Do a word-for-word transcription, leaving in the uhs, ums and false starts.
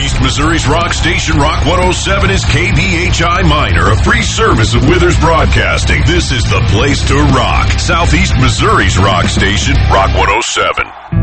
Southeast Missouri's rock station, Rock one oh seven, is K B H I Minor, a free service of Withers Broadcasting. This is the place to rock. Southeast Missouri's rock station, Rock one oh seven.